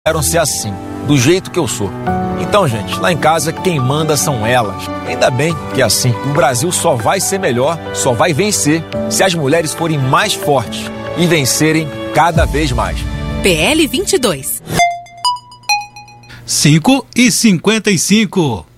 Quero ser assim, do jeito que eu sou. Então, gente, lá em casa quem manda são elas. Ainda bem que é assim. O Brasil só vai ser melhor, só vai vencer se as mulheres forem mais fortes e vencerem cada vez mais. PL 22. 5h55.